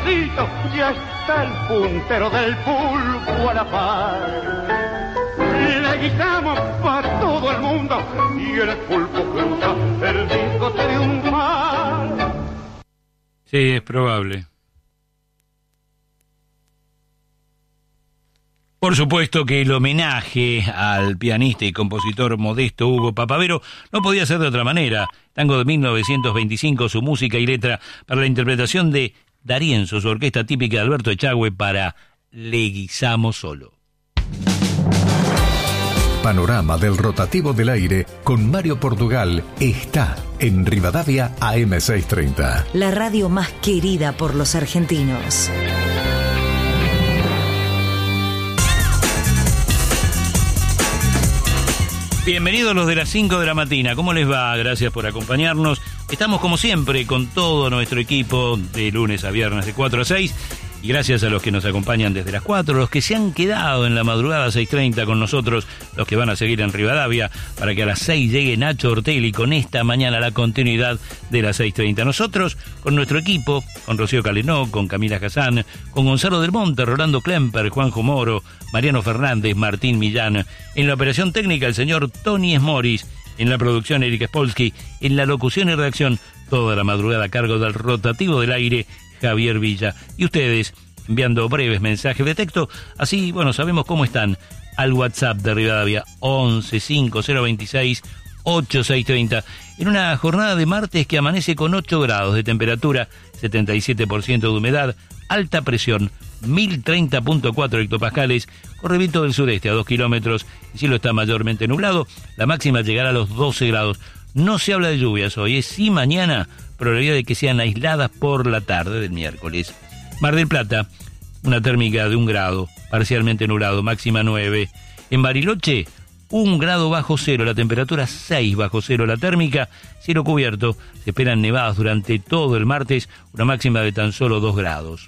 Juancito, ya está el puntero del pulpo a la par. Le guisamos para todo el mundo y el pulpo cruza el disco triunfal. Sí, es probable. Por supuesto que el homenaje al pianista y compositor Modesto Hugo Papavero no podía ser de otra manera. Tango de 1925, su música y letra para la interpretación de D'Arienzo, su orquesta típica de Alberto Echagüe para Le Guisamos Solo. Panorama del rotativo del aire con Mario Portugal está en Rivadavia AM630. La radio más querida por los argentinos. Bienvenidos los de las 5 de la mañana, ¿cómo les va? Gracias por acompañarnos. Estamos como siempre con todo nuestro equipo de lunes a viernes de 4 a 6 y gracias a los que nos acompañan desde las 4, los que se han quedado en la madrugada 6:30 con nosotros, los que van a seguir en Rivadavia para que a las 6 llegue Nacho Ortelli con esta mañana la continuidad de las 6:30. Nosotros con nuestro equipo, con Rocío Calenó, con Camila Hassan, con Gonzalo Del Monte, Rolando Klemper, Juanjo Moro, Mariano Fernández, Martín Millán, en la operación técnica el señor Tony Smoris, en la producción Eric Spolsky, en la locución y redacción toda la madrugada a cargo del rotativo del aire Javier Villa. Y ustedes enviando breves mensajes de texto, así, bueno, sabemos cómo están, al WhatsApp de Rivadavia 11 5026 8630, en una jornada de martes que amanece con 8 grados de temperatura, 77% de humedad, alta presión, 1030.4 hectopascales, corre viento del sureste a 2 kilómetros, el cielo está mayormente nublado, la máxima llegará a los 12 grados. No se habla de lluvias hoy, sí mañana, probabilidad de que sean aisladas por la tarde del miércoles. Mar del Plata, una térmica de 1 grado, parcialmente nublado, máxima 9. En Bariloche, 1 grado bajo cero, la temperatura 6 bajo cero, la térmica, cielo cubierto, se esperan nevadas durante todo el martes, una máxima de tan solo 2 grados.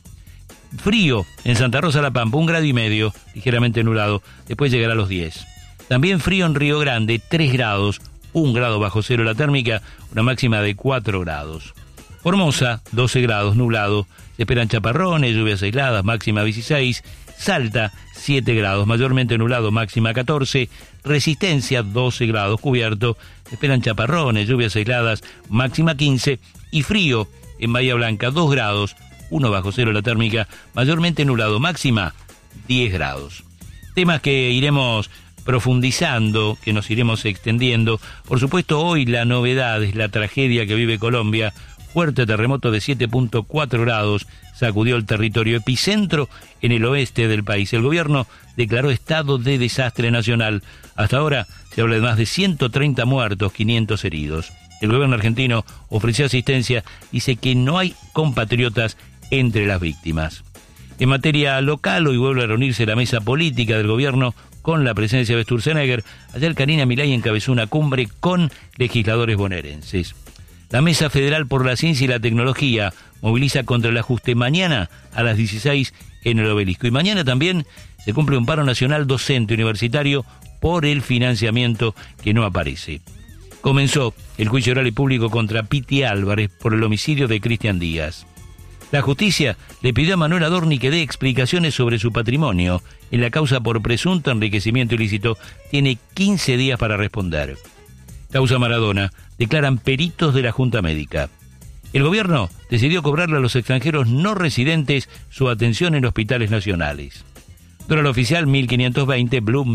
Frío en Santa Rosa La Pampa, 1,5 grados, ligeramente nublado, después llegará a los 10. También frío en Río Grande, 3 grados, 1 grado bajo cero la térmica, una máxima de 4 grados. Formosa, 12 grados, nublado, se esperan chaparrones, lluvias aisladas, máxima 16. Salta, 7 grados, mayormente nublado, máxima 14. Resistencia, 12 grados, cubierto, se esperan chaparrones, lluvias aisladas, máxima 15. Y frío en Bahía Blanca, 2 grados, 1 bajo cero la térmica, mayormente nublado, máxima 10 grados. Temas que iremos profundizando, que nos iremos extendiendo. Por supuesto, hoy la novedad es la tragedia que vive Colombia. Fuerte terremoto de 7.4 grados sacudió el territorio, epicentro en el oeste del país. El gobierno declaró estado de desastre nacional. Hasta ahora se habla de más de 130 muertos, 500 heridos. El gobierno argentino ofreció asistencia, dice que no hay compatriotas entre las víctimas. En materia local, hoy vuelve a reunirse la mesa política del gobierno con la presencia de Sturzenegger. Ayer Karina Milei encabezó una cumbre con legisladores bonaerenses. La Mesa Federal por la Ciencia y la Tecnología moviliza contra el ajuste mañana a las 16 en el Obelisco. Y mañana también se cumple un paro nacional docente universitario por el financiamiento que no aparece. Comenzó el juicio oral y público contra Piti Álvarez por el homicidio de Cristian Díaz. La justicia le pidió a Manuel Adorni que dé explicaciones sobre su patrimonio. En la causa por presunto enriquecimiento ilícito tiene 15 días para responder. Causa Maradona, declaran peritos de la Junta Médica. El gobierno decidió cobrarle a los extranjeros no residentes su atención en hospitales nacionales. Dólar oficial 1.520, Blue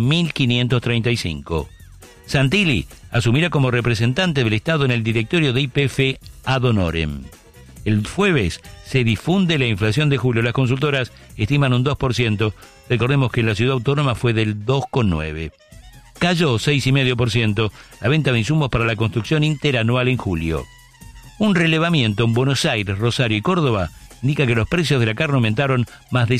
1.535. Santilli asumirá como representante del Estado en el directorio de YPF ad honorem. El jueves se difunde la inflación de julio. Las consultoras estiman un 2%. Recordemos que en la ciudad autónoma fue del 2,9%. Cayó 6,5% la venta de insumos para la construcción interanual en julio. Un relevamiento en Buenos Aires, Rosario y Córdoba indica que los precios de la carne aumentaron más de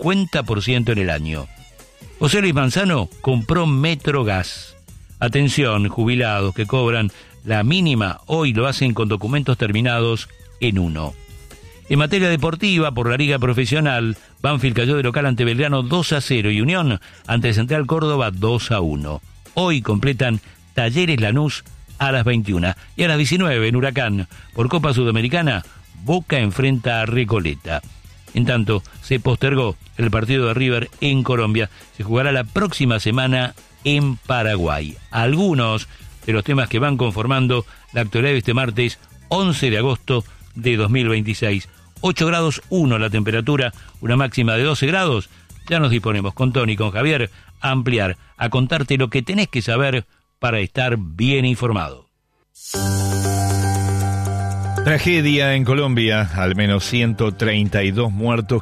50% en el año. José Luis Manzano compró Metrogas. Atención, jubilados que cobran la mínima, hoy lo hacen con documentos terminados en 1. En materia deportiva, por la Liga Profesional, Banfield cayó de local ante Belgrano 2-0 y Unión ante Central Córdoba 2-1. Hoy completan Talleres Lanús a las 21. Y a las 19 en Huracán, por Copa Sudamericana, Boca enfrenta a Recoleta. En tanto, se postergó el partido de River en Colombia. Se jugará la próxima semana en Paraguay. Algunos de los temas que van conformando la actualidad de este martes 11 de agosto de 2026. 8 grados 1 la temperatura, una máxima de 12 grados. Ya nos disponemos con Tony y con Javier a ampliar, a contarte lo que tenés que saber para estar bien informado. Tragedia en Colombia, al menos 132 muertos,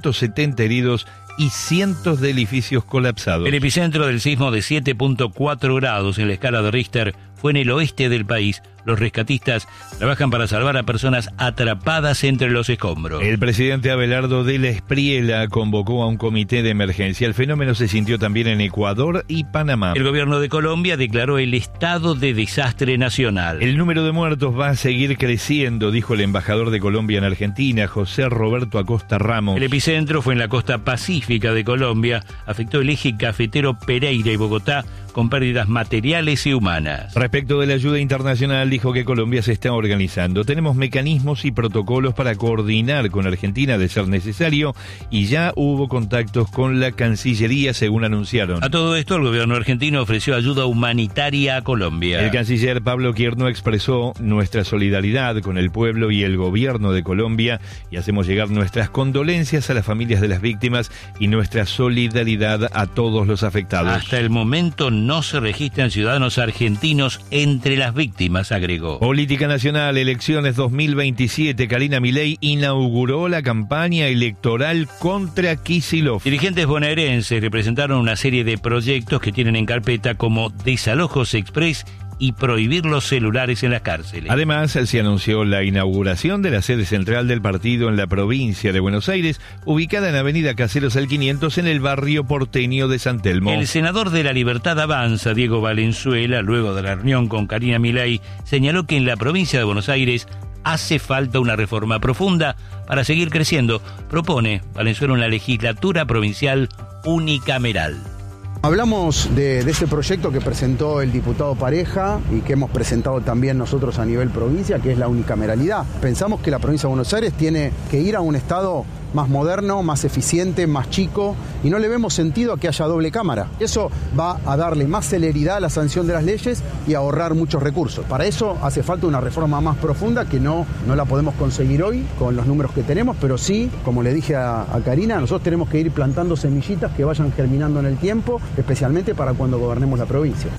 570 heridos y cientos de edificios colapsados. El epicentro del sismo de 7.4 grados en la escala de Richter fue en el oeste del país. Los rescatistas trabajan para salvar a personas atrapadas entre los escombros. El presidente Abelardo de la Espriella convocó a un comité de emergencia. El fenómeno se sintió también en Ecuador y Panamá. El gobierno de Colombia declaró el estado de desastre nacional. El número de muertos va a seguir creciendo, dijo el embajador de Colombia en Argentina, José Roberto Acosta Ramos. El epicentro fue en la costa pacífica de Colombia. Afectó el eje cafetero Pereira y Bogotá, con pérdidas materiales y humanas. Respecto de la ayuda internacional, dijo que Colombia se está organizando. Tenemos mecanismos y protocolos para coordinar con Argentina de ser necesario y ya hubo contactos con la Cancillería, según anunciaron. A todo esto, el gobierno argentino ofreció ayuda humanitaria a Colombia. El canciller Pablo Quierno expresó nuestra solidaridad con el pueblo y el gobierno de Colombia y hacemos llegar nuestras condolencias a las familias de las víctimas y nuestra solidaridad a todos los afectados. Hasta el momento no se registran ciudadanos argentinos entre las víctimas, agregó. Política nacional, elecciones 2027. Karina Milei inauguró la campaña electoral contra Kicillof. Dirigentes bonaerenses representaron una serie de proyectos que tienen en carpeta como desalojos express y prohibir los celulares en las cárceles. Además, se anunció la inauguración de la sede central del partido en la provincia de Buenos Aires, ubicada en Avenida Caseros al 500 en el barrio porteño de San Telmo. El senador de La Libertad Avanza, Diego Valenzuela, luego de la reunión con Karina Milei, señaló que en la provincia de Buenos Aires hace falta una reforma profunda para seguir creciendo. Propone Valenzuela una legislatura provincial unicameral. Hablamos de ese proyecto que presentó el diputado Pareja y que hemos presentado también nosotros a nivel provincia, que es la unicameralidad. Pensamos que la provincia de Buenos Aires tiene que ir a un estado más moderno, más eficiente, más chico, y no le vemos sentido a que haya doble cámara. Eso va a darle más celeridad a la sanción de las leyes y a ahorrar muchos recursos. Para eso hace falta una reforma más profunda que no la podemos conseguir hoy con los números que tenemos, pero sí, como le dije a Karina, nosotros tenemos que ir plantando semillitas que vayan germinando en el tiempo, especialmente para cuando gobernemos la provincia.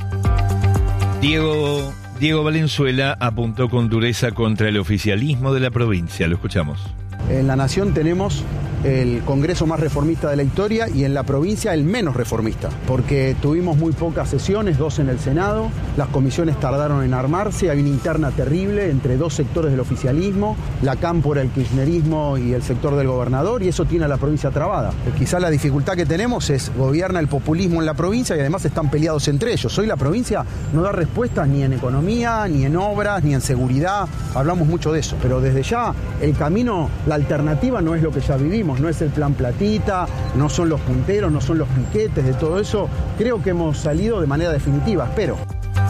Diego Valenzuela apuntó con dureza contra el oficialismo de la provincia. Lo escuchamos. En la Nación tenemos el Congreso más reformista de la historia y en la provincia el menos reformista, porque tuvimos muy pocas sesiones, 2 en el Senado, las comisiones tardaron en armarse, hay una interna terrible entre 2 sectores del oficialismo, la cámpora, el kirchnerismo y el sector del gobernador, y eso tiene a la provincia trabada. Quizá la dificultad que tenemos es gobierna el populismo en la provincia y además están peleados entre ellos. Hoy la provincia no da respuestas ni en economía, ni en obras, ni en seguridad, hablamos mucho de eso, pero desde ya el camino, la alternativa no es lo que ya vivimos. No es el plan platita, no son los punteros, no son los piquetes, de todo eso. Creo que hemos salido de manera definitiva, espero.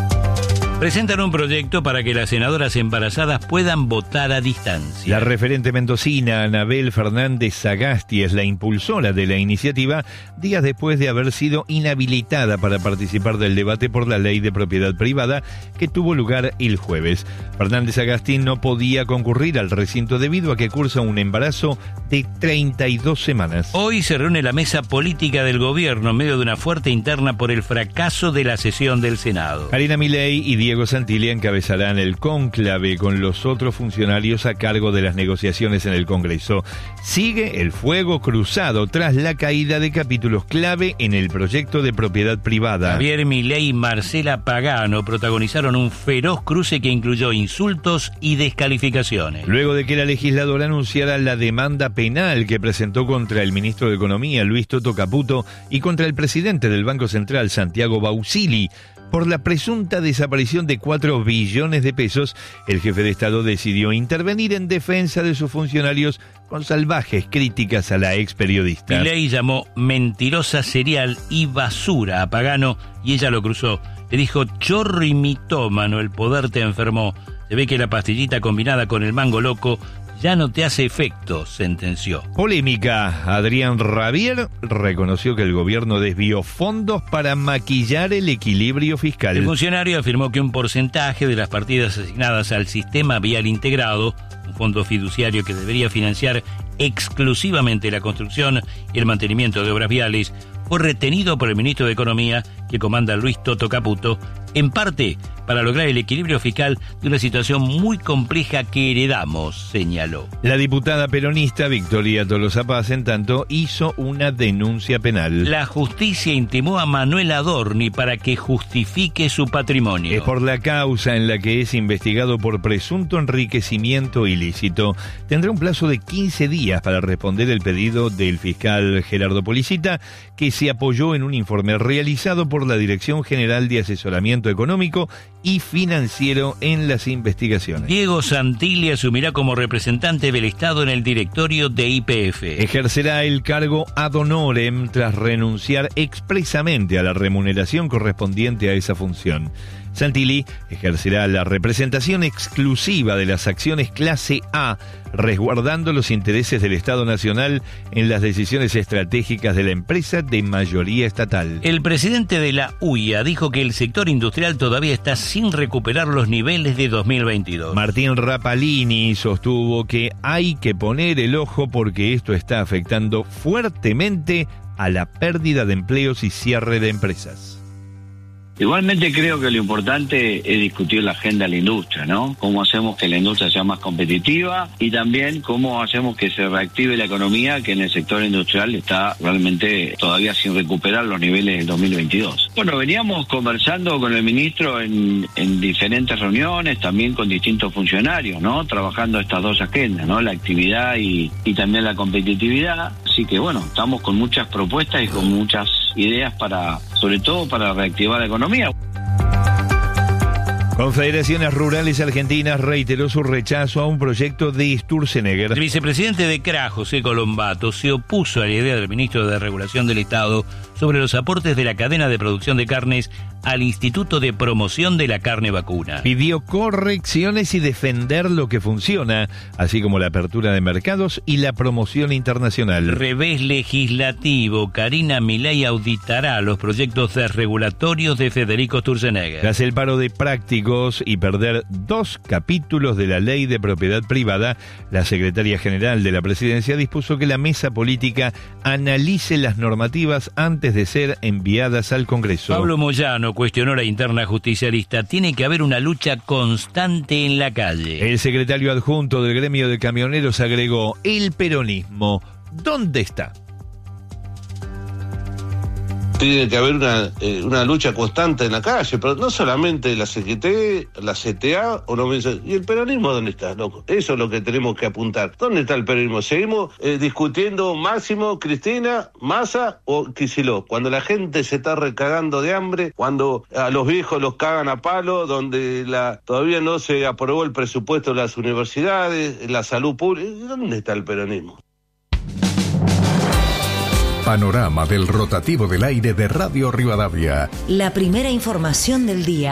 Presentan un proyecto para que las senadoras embarazadas puedan votar a distancia. La referente mendocina Anabel Fernández Sagasti es la impulsora de la iniciativa, días después de haber sido inhabilitada para participar del debate por la ley de propiedad privada que tuvo lugar el jueves. Fernández Sagasti no podía concurrir al recinto debido a que cursa un embarazo de 32 semanas. Hoy se reúne la mesa política del gobierno en medio de una fuerte interna por el fracaso de la sesión del Senado. Karina Milei y Diego Santilli encabezarán el cónclave con los otros funcionarios a cargo de las negociaciones en el Congreso. Sigue el fuego cruzado tras la caída de capítulos clave en el proyecto de propiedad privada. Javier Milei y Marcela Pagano protagonizaron un feroz cruce que incluyó insultos y descalificaciones. Luego de que la legisladora anunciara la demanda penal que presentó contra el ministro de Economía, Luis Toto Caputo, y contra el presidente del Banco Central, Santiago Bausili, por la presunta desaparición de 4 billones de pesos, el jefe de Estado decidió intervenir en defensa de sus funcionarios con salvajes críticas a la ex periodista. Milei llamó mentirosa serial y basura a Pagano y ella lo cruzó. Le dijo: chorro y mitómano, el poder te enfermó. Se ve que la pastillita combinada con el mango loco ya no te hace efecto, sentenció. Polémica. Adrián Rabier reconoció que el gobierno desvió fondos para maquillar el equilibrio fiscal. El funcionario afirmó que un porcentaje de las partidas asignadas al Sistema Vial Integrado, un fondo fiduciario que debería financiar exclusivamente la construcción y el mantenimiento de obras viales, fue retenido por el ministro de Economía, que comanda Luis Toto Caputo, en parte para lograr el equilibrio fiscal de una situación muy compleja que heredamos, señaló. La diputada peronista Victoria Tolosa Paz, en tanto, hizo una denuncia penal. La justicia intimó a Manuel Adorni para que justifique su patrimonio. Es por la causa en la que es investigado por presunto enriquecimiento ilícito. Tendrá un plazo de 15 días para responder el pedido del fiscal Gerardo Policita, que se apoyó en un informe realizado por la Dirección General de Asesoramiento Económico y Financiero en las investigaciones. Diego Santilli asumirá como representante del Estado en el directorio de YPF. Ejercerá el cargo ad honorem tras renunciar expresamente a la remuneración correspondiente a esa función. Santilli ejercerá la representación exclusiva de las acciones clase A, resguardando los intereses del Estado Nacional en las decisiones estratégicas de la empresa de mayoría estatal. El presidente de la UIA dijo que el sector industrial todavía está sin recuperar los niveles de 2022. Martín Rapalini sostuvo que hay que poner el ojo porque esto está afectando fuertemente a la pérdida de empleos y cierre de empresas. Igualmente creo que lo importante es discutir la agenda de la industria, ¿no? Cómo hacemos que la industria sea más competitiva y también cómo hacemos que se reactive la economía, que en el sector industrial está realmente todavía sin recuperar los niveles del 2022. Bueno, veníamos conversando con el ministro en diferentes reuniones, también con distintos funcionarios, ¿no? Trabajando estas dos agendas, ¿no? La actividad y también la competitividad. Así que bueno, estamos con muchas propuestas y con muchas ideas sobre todo para reactivar la economía. Confederaciones Rurales Argentinas reiteró su rechazo a un proyecto de Sturzenegger. El vicepresidente de CRA, José Colombato, se opuso a la idea del ministro de Regulación del Estado sobre los aportes de la cadena de producción de carnes al Instituto de Promoción de la Carne Vacuna. Pidió correcciones y defender lo que funciona, así como la apertura de mercados y la promoción internacional. Revés legislativo. Karina Milei auditará los proyectos desregulatorios de Federico Sturzenegger. Tras el paro de prácticos y perder 2 capítulos de la Ley de Propiedad Privada, la secretaria general de la Presidencia dispuso que la mesa política analice las normativas antes de ser enviadas al Congreso. Pablo Moyano cuestionó la interna justicialista. Tiene que haber una lucha constante en la calle. El secretario adjunto del gremio de camioneros agregó: el peronismo, ¿dónde está? Tiene que haber una lucha constante en la calle, pero no solamente la CGT, la CTA, ¿y el peronismo dónde está, loco? Eso es lo que tenemos que apuntar. ¿Dónde está el peronismo? Seguimos discutiendo Máximo, Cristina, Massa o Kicillof, cuando la gente se está recagando de hambre, cuando a los viejos los cagan a palo, donde todavía no se aprobó el presupuesto de las universidades, la salud pública. ¿Dónde está el peronismo? Panorama del rotativo del aire de Radio Rivadavia. La primera información del día.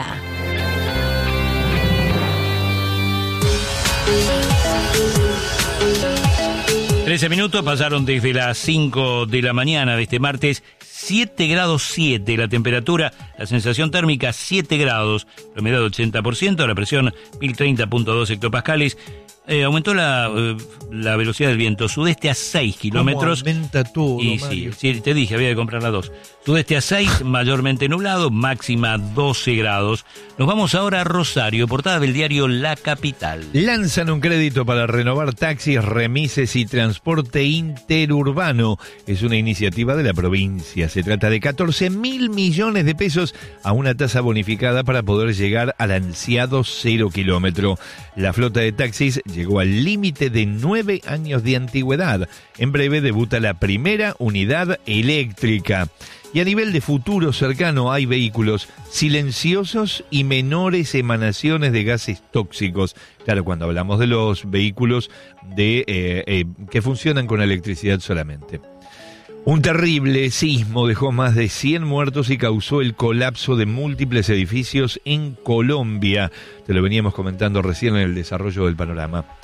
Trece minutos pasaron desde las 5 de la mañana de este martes. 7 grados 7 la temperatura, la sensación térmica 7 grados, la humedad 80%, la presión 1030.2 hectopascales. Aumentó la velocidad del viento, sudeste a 6 kilómetros. Aumenta todo, y sí, te dije, había que comprar las dos. Sudeste a 6, mayormente nublado, máxima 12 grados. Nos vamos ahora a Rosario, portada del diario La Capital. Lanzan un crédito para renovar taxis, remises y transporte interurbano. Es una iniciativa de la provincia. Se trata de 14.000 millones de pesos a una tasa bonificada para poder llegar al ansiado 0 kilómetro. La flota de taxis llegó al límite de 9 años de antigüedad. En breve debuta la primera unidad eléctrica. Y a nivel de futuro cercano hay vehículos silenciosos y menores emanaciones de gases tóxicos. Claro, cuando hablamos de los vehículos que funcionan con electricidad solamente. Un terrible sismo dejó más de 100 muertos y causó el colapso de múltiples edificios en Colombia. Te lo veníamos comentando recién en el desarrollo del panorama.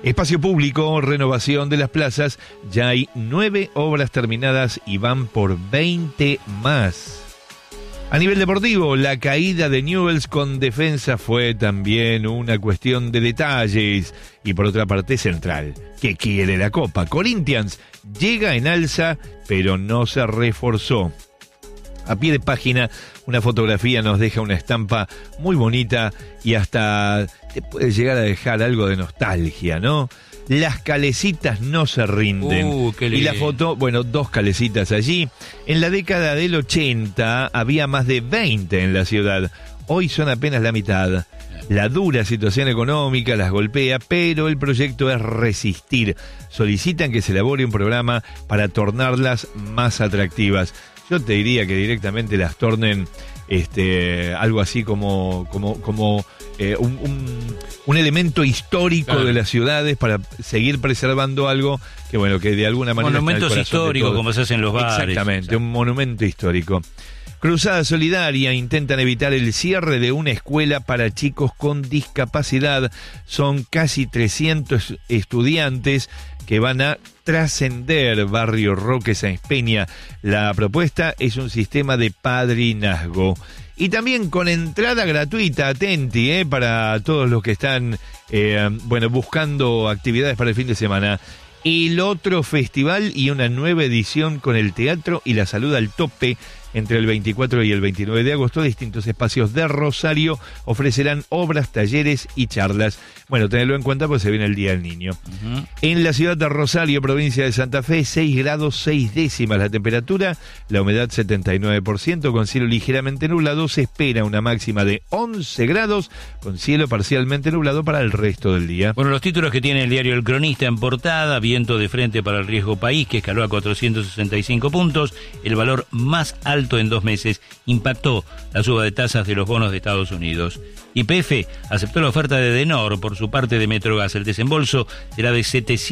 Espacio público, renovación de las plazas, ya hay 9 obras terminadas y van por 20 más. A nivel deportivo, la caída de Newell's con Defensa fue también una cuestión de detalles. Y por otra parte, Central, que quiere la Copa. Corinthians llega en alza, pero no se reforzó. A pie de página, una fotografía nos deja una estampa muy bonita y hasta te puede llegar a dejar algo de nostalgia, ¿no? Las calecitas no se rinden. Y la foto, bueno, 2 calecitas allí. En la década del 80 había más de 20 en la ciudad. Hoy son apenas la mitad. La dura situación económica las golpea, pero el proyecto es resistir. Solicitan que se elabore un programa para tornarlas más atractivas. Yo te diría que directamente las tornen algo así como un elemento histórico, claro, de las ciudades, para seguir preservando algo que, bueno, que de alguna manera monumentos históricos como se hacen en los bares. Exactamente, un monumento histórico. Cruzada Solidaria intentan evitar el cierre de una escuela para chicos con discapacidad. Son casi 300 estudiantes que van a trascender Barrio Roque Sáenz Peña. La propuesta es un sistema de padrinazgo. Y también con entrada gratuita, atenti, para todos los que están buscando actividades para el fin de semana. El otro festival y una nueva edición con el teatro y la salud al tope. Entre el 24 y el 29 de agosto, distintos espacios de Rosario ofrecerán obras, talleres y charlas. Bueno, tenedlo en cuenta porque se viene el Día del Niño. En la ciudad de Rosario, provincia de Santa Fe, 6 grados 6 décimas la temperatura, la humedad 79%, con cielo ligeramente nublado. Se espera una máxima de 11 grados, con cielo parcialmente nublado para el resto del día. Bueno, los títulos que tiene el diario El Cronista en portada: viento de frente para el riesgo país, que escaló a 465 puntos, el valor más alto en 2 meses, impactó la suba de tasas de los bonos de Estados Unidos. YPF aceptó la oferta de Denor por su parte de Metrogas. El desembolso será de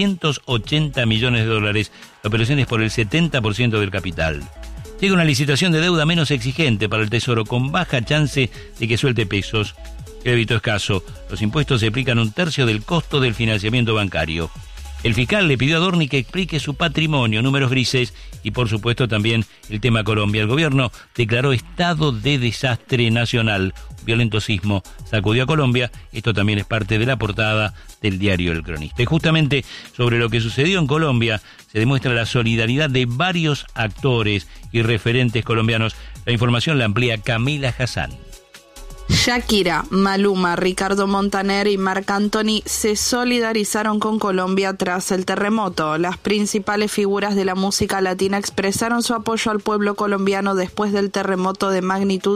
$780 millones. La operación es por el 70% del capital. Llega una licitación de deuda menos exigente para el Tesoro, con baja chance de que suelte pesos. Crédito escaso. Los impuestos se aplican 1/3 del costo del financiamiento bancario. El fiscal le pidió a Dorni que explique su patrimonio, números grises y, por supuesto, también el tema Colombia. El gobierno declaró estado de desastre nacional. Un violento sismo sacudió a Colombia. Esto también es parte de la portada del diario El Cronista. Y justamente sobre lo que sucedió en Colombia se demuestra la solidaridad de varios actores y referentes colombianos. La información la amplía Camila Hassan. Shakira, Maluma, Ricardo Montaner y Marc Anthony se solidarizaron con Colombia tras el terremoto. Las principales figuras de la música latina expresaron su apoyo al pueblo colombiano después del terremoto de magnitud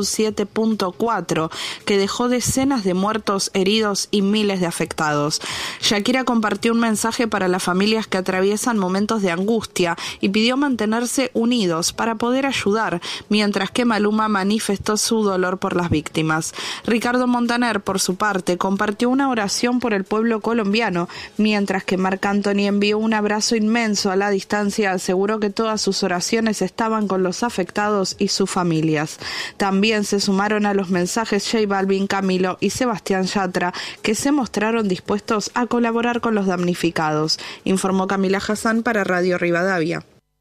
7.4, que dejó decenas de muertos, heridos y miles de afectados. Shakira compartió un mensaje para las familias que atraviesan momentos de angustia y pidió mantenerse unidos para poder ayudar, mientras que Maluma manifestó su dolor por las víctimas. Ricardo Montaner, por su parte, compartió una oración por el pueblo colombiano, mientras que Marc Anthony envió un abrazo inmenso a la distancia. Aseguró que todas sus oraciones estaban con los afectados y sus familias. También se sumaron a los mensajes J Balvin, Camilo y Sebastián Yatra, que se mostraron dispuestos a colaborar con los damnificados, informó Camila Hassan para Radio Rivadavia.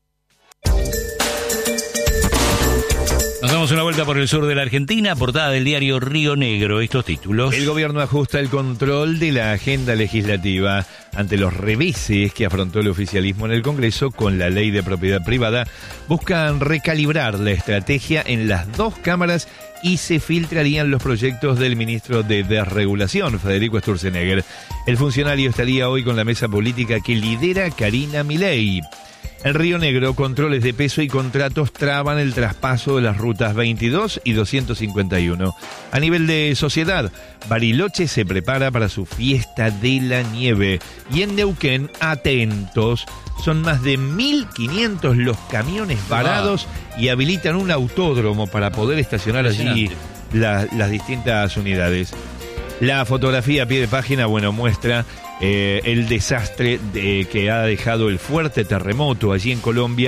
Nos damos una vuelta por el sur de la Argentina, portada del diario Río Negro. Estos títulos: el gobierno ajusta el control de la agenda legislativa ante los reveses que afrontó el oficialismo en el Congreso con la ley de propiedad privada. Buscan recalibrar la estrategia en las 2 cámaras y se filtrarían los proyectos del ministro de Desregulación, Federico Sturzenegger. El funcionario estaría hoy con la mesa política que lidera Karina Milei. En Río Negro, controles de peso y contratos traban el traspaso de las rutas 22 y 251. A nivel de sociedad, Bariloche se prepara para su fiesta de la nieve. Y en Neuquén, atentos, son más de 1.500 los camiones varados y habilitan un autódromo para poder estacionar allí las distintas unidades. La fotografía a pie de página, muestra el desastre que ha dejado el fuerte terremoto allí en Colombia.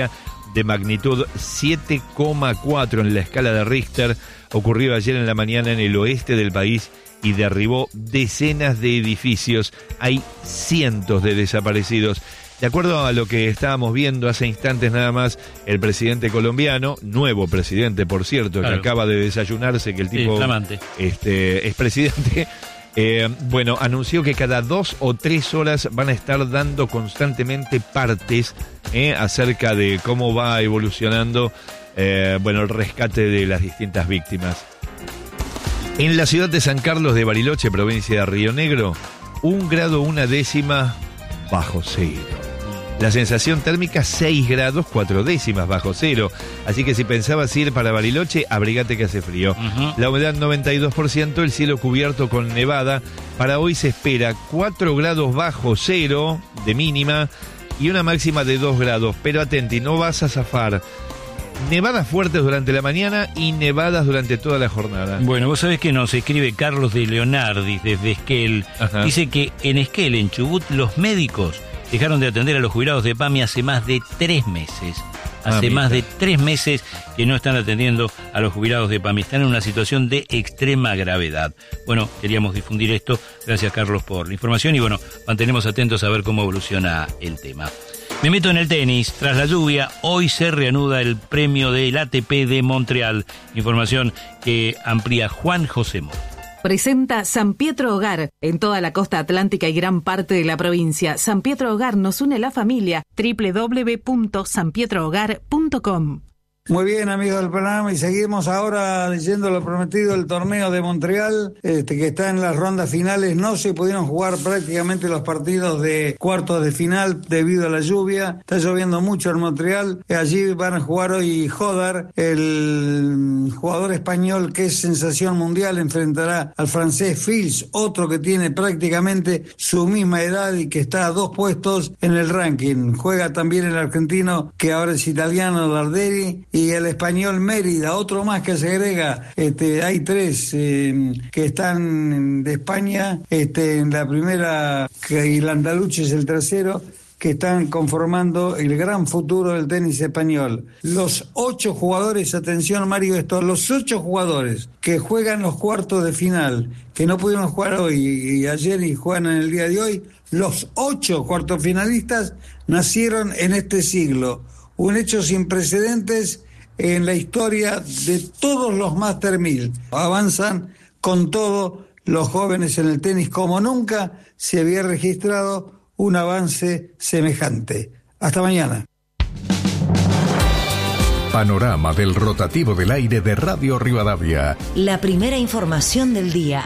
de magnitud 7,4 en la escala de Richter ocurrió ayer en la mañana en el oeste del país y derribó decenas de edificios. Hay cientos de desaparecidos. De acuerdo a lo que estábamos viendo hace instantes nada más, el presidente colombiano, nuevo presidente por cierto, claro, que acaba de desayunarse, que el tipo es presidente, anunció que cada 2 o 3 horas van a estar dando constantemente partes acerca de cómo va evolucionando el rescate de las distintas víctimas. En la ciudad de San Carlos de Bariloche, provincia de Río Negro, 1 grado 1 décima bajo cero. La sensación térmica 6 grados 4 décimas bajo cero. Así que si pensabas ir para Bariloche, abrigate que hace frío. La humedad 92%, el cielo cubierto con nevada. Para hoy se espera 4 grados bajo cero de mínima y una máxima de 2 grados. Pero atenti, no vas a zafar. Nevadas fuertes durante la mañana y nevadas durante toda la jornada. Bueno, vos sabés que nos escribe Carlos de Leonardi desde Esquel. Ajá. Dice que en Esquel, en Chubut, los médicos dejaron de atender a los jubilados de PAMI hace más de 3 meses. Hace más de 3 meses que no están atendiendo a los jubilados de PAMI. Están en una situación de extrema gravedad. Bueno, queríamos difundir esto. Gracias, Carlos, por la información. Y bueno, mantenemos atentos a ver cómo evoluciona el tema. Me meto en el tenis. Tras la lluvia, hoy se reanuda el premio del ATP de Montreal. Información que amplía Juan José Mora. Presenta San Pietro Hogar en toda la costa atlántica y gran parte de la provincia. San Pietro Hogar nos une la familia. www.sanpietrohogar.com. Muy bien, amigos del programa, y seguimos ahora leyendo lo prometido del torneo de Montreal, que está en las rondas finales. No se pudieron jugar prácticamente los partidos de cuartos de final debido a la lluvia. Está lloviendo mucho en Montreal. Allí van a jugar hoy Jodar, el jugador español que es sensación mundial, enfrentará al francés Fils, otro que tiene prácticamente su misma edad y que está a 2 puestos en el ranking. Juega también el argentino, que ahora es italiano, Darderi, y el español Mérida, otro más que se agrega. Hay 3 que están de España, en la primera, y el andaluz es el tercero, que están conformando el gran futuro del tenis español. Los 8 jugadores, atención Mario, los 8 jugadores que juegan los cuartos de final, que no pudieron jugar hoy y ayer y juegan en el día de hoy, los 8 cuartos finalistas nacieron en este siglo. Un hecho sin precedentes en la historia de todos los Master 1000. Avanzan con todo los jóvenes en el tenis, como nunca se había registrado un avance semejante. Hasta mañana. Panorama del rotativo del aire de Radio Rivadavia. La primera información del día.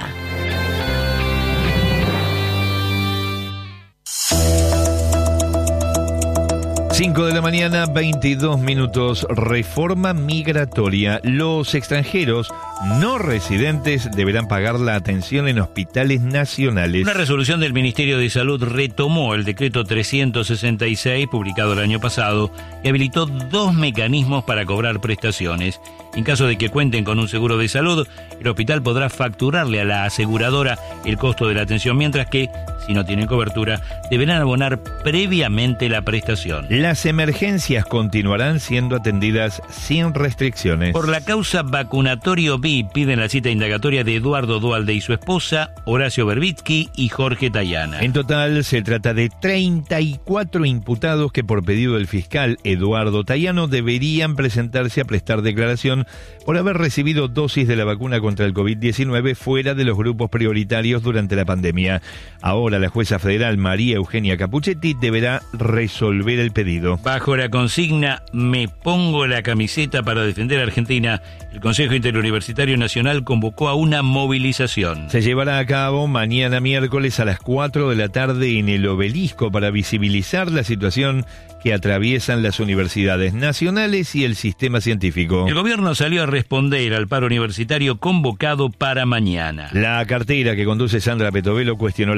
5 de la mañana, 22 minutos. Reforma migratoria. Los extranjeros no residentes deberán pagar la atención en hospitales nacionales. Una resolución del Ministerio de Salud retomó el decreto 366 publicado el año pasado y habilitó 2 mecanismos para cobrar prestaciones. En caso de que cuenten con un seguro de salud, el hospital podrá facturarle a la aseguradora el costo de la atención, mientras que, si no tienen cobertura, deberán abonar previamente la prestación. Las emergencias continuarán siendo atendidas sin restricciones. Por la causa vacunatorio B, piden la cita indagatoria de Eduardo Dualde y su esposa, Horacio Berbitsky y Jorge Tayana. En total, se trata de 34 imputados que, por pedido del fiscal Eduardo Tayano, deberían presentarse a prestar declaración por haber recibido dosis de la vacuna contra el COVID-19 fuera de los grupos prioritarios durante la pandemia. Ahora la jueza federal María Eugenia Capuchetti deberá resolver el pedido. Bajo la consigna "Me pongo la camiseta para defender a Argentina", el Consejo Interuniversitario Nacional convocó a una movilización. Se llevará a cabo mañana miércoles a las 4 de la tarde en el Obelisco para visibilizar la situación que atraviesan las universidades nacionales y el sistema científico. El gobierno salió a responder al paro universitario convocado para mañana. La cartera que conduce Sandra Petovelo cuestionó la medida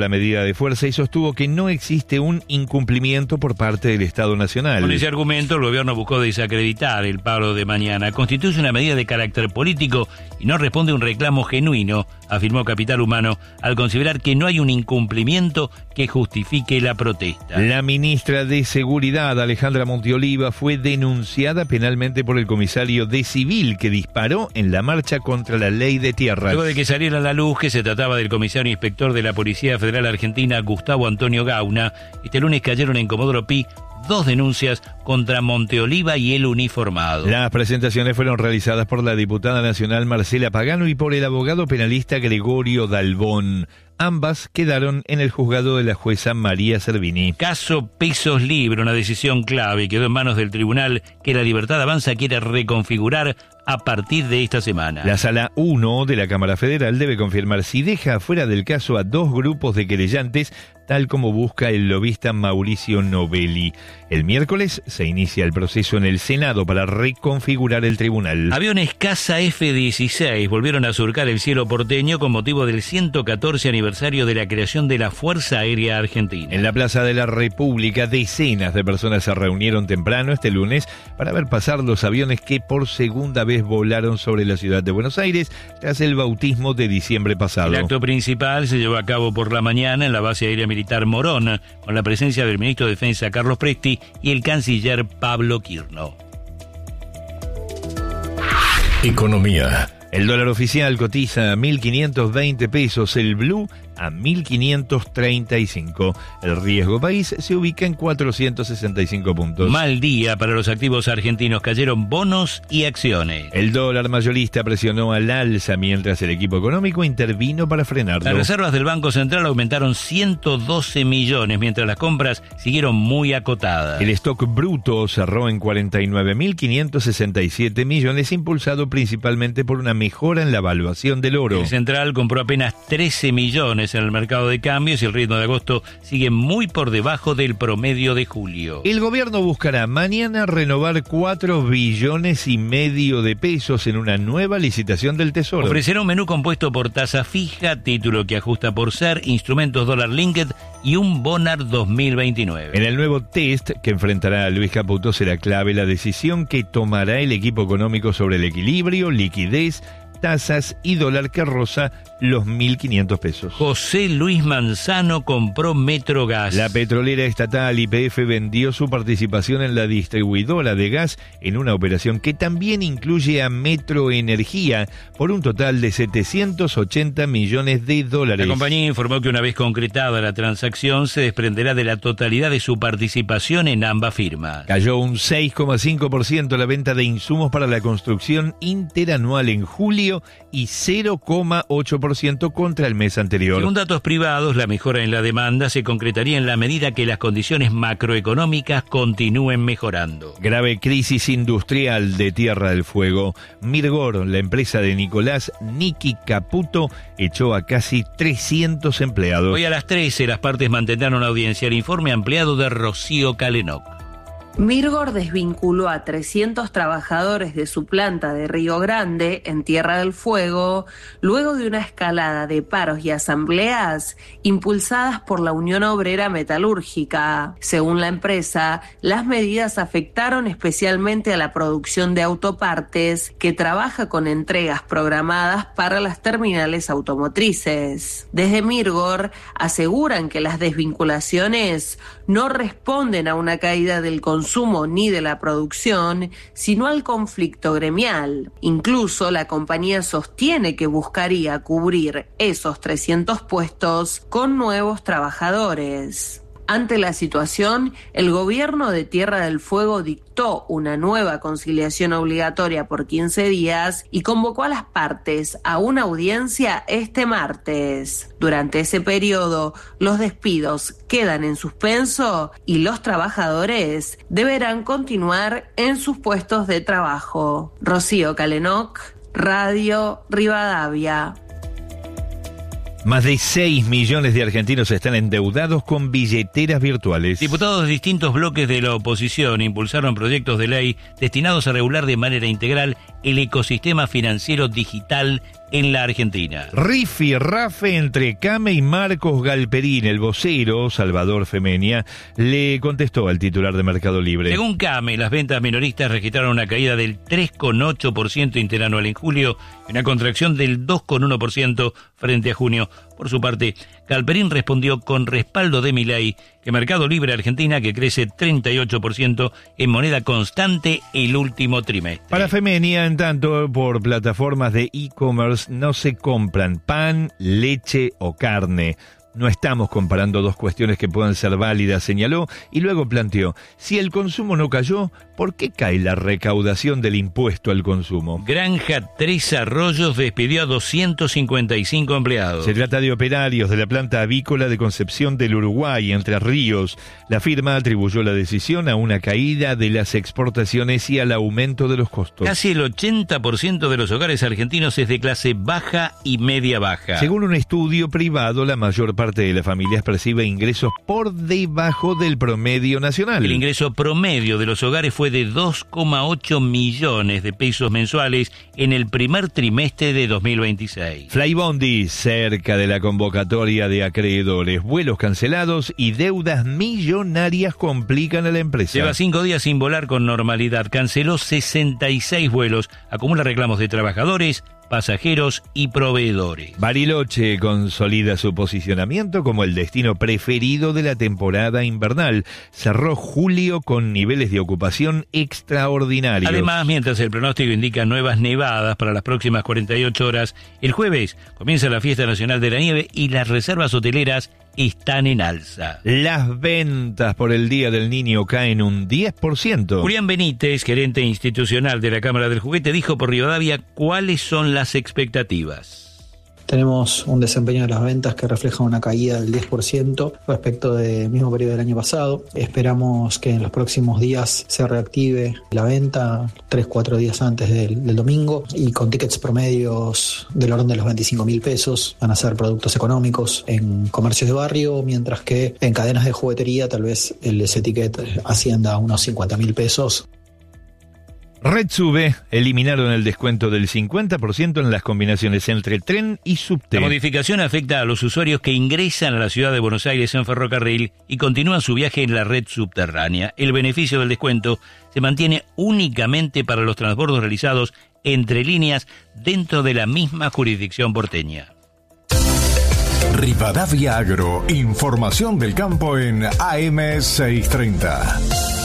de fuerza y sostuvo que no existe un incumplimiento por parte del Estado Nacional. Con ese argumento, el gobierno buscó desacreditar el paro de mañana. Constituye una medida de carácter político y no responde a un reclamo genuino, afirmó Capital Humano, al considerar que no hay un incumplimiento que justifique la protesta. La ministra de Seguridad, Alejandra Monteoliva, fue denunciada penalmente por el comisario de Civil que disparó en la marcha contra la ley de tierras. Luego de que saliera a la luz que se trataba del comisario inspector de la Policía Federal Argentina, Gustavo Antonio Gauna, este lunes cayeron en Comodoro Pi 2 denuncias contra Monteoliva y el uniformado. Las presentaciones fueron realizadas por la diputada nacional Marcela Pagano y por el abogado penalista Gregorio Dalbón. Ambas quedaron en el juzgado de la jueza María Servini. Caso Pesos Libre, una decisión clave, quedó en manos del tribunal que La Libertad Avanza quiere reconfigurar a partir de esta semana. La Sala 1 de la Cámara Federal debe confirmar si deja fuera del caso a 2 grupos de querellantes, tal como busca el lobista Mauricio Novelli. El miércoles se inicia el proceso en el Senado para reconfigurar el tribunal. Aviones Casa F-16 volvieron a surcar el cielo porteño con motivo del 114 aniversario de la creación de la Fuerza Aérea Argentina. En la Plaza de la República, decenas de personas se reunieron temprano este lunes para ver pasar los aviones que por segunda vez volaron sobre la ciudad de Buenos Aires tras el bautismo de diciembre pasado. El acto principal se llevó a cabo por la mañana en la base aérea militar Morón, con la presencia del ministro de Defensa Carlos Presti y el canciller Pablo Quirno. Economía. El dólar oficial cotiza a 1.520 pesos, el blue a 1.535. El riesgo país se ubica en 465 puntos. Mal día para los activos argentinos, cayeron bonos y acciones. El dólar mayorista presionó al alza mientras el equipo económico intervino para frenarlo. Las reservas del Banco Central aumentaron 112 millones, mientras las compras siguieron muy acotadas. El stock bruto cerró en 49.567 millones, impulsado principalmente por una mejora en la evaluación del oro. El Central compró apenas 13 millones en el mercado de cambios y el ritmo de agosto sigue muy por debajo del promedio de julio. El gobierno buscará mañana renovar 4,5 billones de pesos en una nueva licitación del Tesoro. Ofrecerá un menú compuesto por tasa fija, título que ajusta por SER, instrumentos dólar linked y un Bonard 2029. En el nuevo test que enfrentará a Luis Caputo será clave la decisión que tomará el equipo económico sobre el equilibrio, liquidez, tasas y dólar que roza los 1.500 pesos. José Luis Manzano compró Metrogas. La petrolera estatal YPF vendió su participación en la distribuidora de gas en una operación que también incluye a Metroenergía por un total de 780 millones de dólares. La compañía informó que una vez concretada la transacción se desprenderá de la totalidad de su participación en ambas firmas. Cayó un 6,5% la venta de insumos para la construcción interanual en julio y 0,8% contra el mes anterior. Según datos privados, la mejora en la demanda se concretaría en la medida que las condiciones macroeconómicas continúen mejorando. Grave crisis industrial de Tierra del Fuego. Mirgor, la empresa de Nicolás Niki Caputo, echó a casi 300 empleados. Hoy a las 13 las partes mantendrán una audiencia. El informe ampliado de Rocío Calenoc. Mirgor desvinculó a 300 trabajadores de su planta de Río Grande, en Tierra del Fuego, luego de una escalada de paros y asambleas impulsadas por la Unión Obrera Metalúrgica. Según la empresa, las medidas afectaron especialmente a la producción de autopartes, que trabaja con entregas programadas para las terminales automotrices. Desde Mirgor aseguran que las desvinculaciones no responden a una caída del consumo ni de la producción, sino al conflicto gremial. Incluso la compañía sostiene que buscaría cubrir esos 300 puestos con nuevos trabajadores. Ante la situación, el gobierno de Tierra del Fuego dictó una nueva conciliación obligatoria por 15 días y convocó a las partes a una audiencia este martes. Durante ese periodo, los despidos quedan en suspenso y los trabajadores deberán continuar en sus puestos de trabajo. Rocío Calenoc, Radio Rivadavia. Más de 6 millones de argentinos están endeudados con billeteras virtuales. Diputados de distintos bloques de la oposición impulsaron proyectos de ley destinados a regular de manera integral el ecosistema financiero digital en la Argentina. Rifirrafe entre Came y Marcos Galperín. El vocero, Salvador Femenia, le contestó al titular de Mercado Libre. Según Came, las ventas minoristas registraron una caída del 3,8% interanual en julio y una contracción del 2,1% frente a junio. Por su parte, Galperín respondió con respaldo de Milei que Mercado Libre Argentina, que crece 38% en moneda constante el último trimestre. Para Femenia, en tanto, por plataformas de e-commerce no se compran pan, leche o carne. No estamos comparando dos cuestiones que puedan ser válidas, señaló, y luego planteó, si el consumo no cayó, ¿por qué cae la recaudación del impuesto al consumo? Granja Tres Arroyos despidió a 255 empleados. Se trata de operarios de la planta avícola de Concepción del Uruguay, Entre Ríos. La firma atribuyó la decisión a una caída de las exportaciones y al aumento de los costos. Casi el 80% de los hogares argentinos es de clase baja y media baja. Según un estudio privado, la mayor parte de las familias percibe ingresos por debajo del promedio nacional. El ingreso promedio de los hogares fue de 2,8 millones de pesos mensuales en el primer trimestre de 2026. Flybondi, cerca de la convocatoria de acreedores, vuelos cancelados y deudas millonarias complican a la empresa. Lleva 5 días sin volar con normalidad, canceló 66 vuelos, acumula reclamos de trabajadores, pasajeros y proveedores. Bariloche consolida su posicionamiento como el destino preferido de la temporada invernal. Cerró julio con niveles de ocupación extraordinarios. Además, mientras el pronóstico indica nuevas nevadas para las próximas 48 horas, el jueves comienza la Fiesta Nacional de la Nieve y las reservas hoteleras están en alza. Las ventas por el Día del Niño caen un 10%. Julián Benítez, gerente institucional de la Cámara del Juguete, dijo por Rivadavia cuáles son las expectativas. Tenemos un desempeño de las ventas que refleja una caída del 10% respecto del mismo periodo del año pasado. Esperamos que en los próximos días se reactive la venta 3-4 días antes del domingo y con tickets promedios del orden de los 25.000 pesos. Van a ser productos económicos en comercios de barrio, mientras que en cadenas de juguetería tal vez ese ticket ascienda a unos 50.000 pesos. Redsube eliminaron el descuento del 50% en las combinaciones entre tren y subte. La modificación afecta a los usuarios que ingresan a la ciudad de Buenos Aires en ferrocarril y continúan su viaje en la red subterránea. El beneficio del descuento se mantiene únicamente para los transbordos realizados entre líneas dentro de la misma jurisdicción porteña. Rivadavia Agro, información del campo en AM630.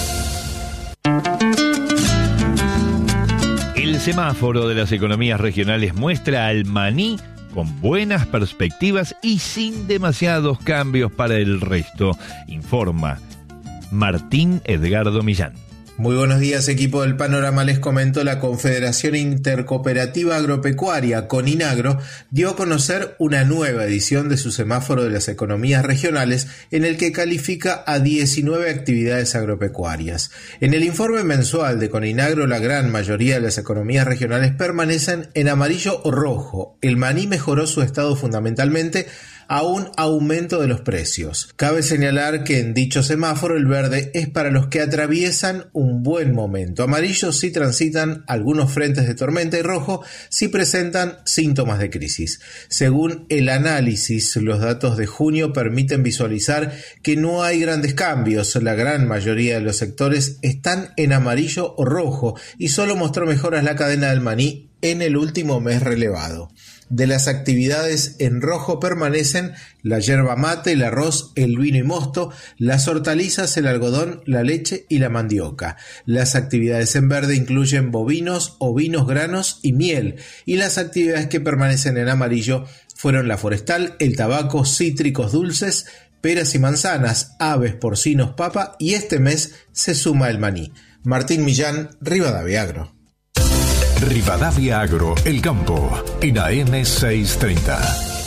El semáforo de las economías regionales muestra al maní con buenas perspectivas y sin demasiados cambios para el resto, informa Martín Edgardo Millán. Muy buenos días, equipo del Panorama. Les comento, la Confederación Intercooperativa Agropecuaria, CONINAGRO, dio a conocer una nueva edición de su semáforo de las economías regionales en el que califica a 19 actividades agropecuarias. En el informe mensual de CONINAGRO, la gran mayoría de las economías regionales permanecen en amarillo o rojo. El maní mejoró su estado fundamentalmente a un aumento de los precios. Cabe señalar que en dicho semáforo el verde es para los que atraviesan un buen momento. Amarillo si transitan algunos frentes de tormenta y rojo si presentan síntomas de crisis. Según el análisis, los datos de junio permiten visualizar que no hay grandes cambios. La gran mayoría de los sectores están en amarillo o rojo y solo mostró mejoras la cadena del maní en el último mes relevado. De las actividades en rojo permanecen la yerba mate, el arroz, el vino y mosto, las hortalizas, el algodón, la leche y la mandioca. Las actividades en verde incluyen bovinos, ovinos, granos y miel. Y las actividades que permanecen en amarillo fueron la forestal, el tabaco, cítricos dulces, peras y manzanas, aves, porcinos, papa y este mes se suma el maní. Martín Millán, Rivadavia Agro. Rivadavia Agro, el campo, en AM630.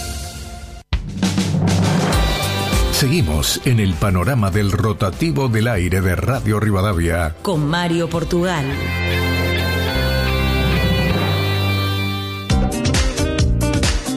Seguimos en el panorama del rotativo del aire de Radio Rivadavia. Con Mario Portugal.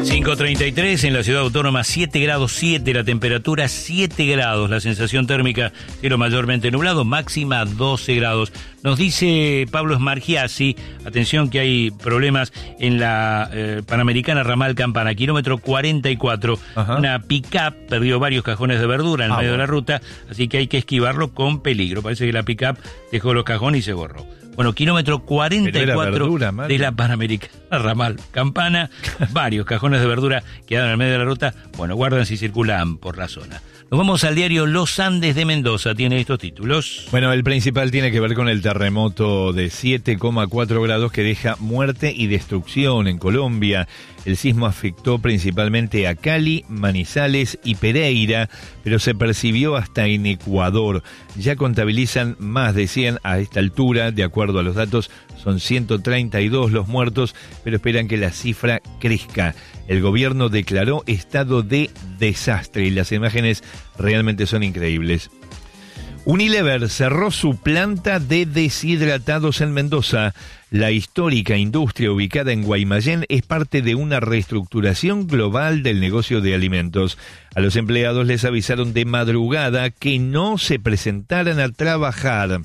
5:33 en la ciudad autónoma, 7 grados 7, la temperatura 7 grados, la sensación térmica cielo mayormente nublado, máxima 12 grados. Nos dice Pablo Smargiassi, atención que hay problemas en la Panamericana Ramal Campana, kilómetro 44. Ajá. Una pick-up perdió varios cajones de verdura en medio de la ruta, así que hay que esquivarlo con peligro. Parece que la pick-up dejó los cajones y se borró. Bueno, kilómetro 44 verdura, de la Panamericana Ramal Campana, varios cajones de verdura quedaron en el medio de la ruta. Bueno, guardan si circulan por la zona. Nos vamos al diario Los Andes de Mendoza, tiene estos títulos. Bueno, el principal tiene que ver con el terremoto de 7,4 grados que deja muerte y destrucción en Colombia. El sismo afectó principalmente a Cali, Manizales y Pereira, pero se percibió hasta en Ecuador. Ya contabilizan más de 100 a esta altura, de acuerdo a los datos, son 132 los muertos, pero esperan que la cifra crezca. El gobierno declaró estado de desastre y las imágenes realmente son increíbles. Unilever cerró su planta de deshidratados en Mendoza. La histórica industria ubicada en Guaymallén es parte de una reestructuración global del negocio de alimentos. A los empleados les avisaron de madrugada que no se presentaran a trabajar.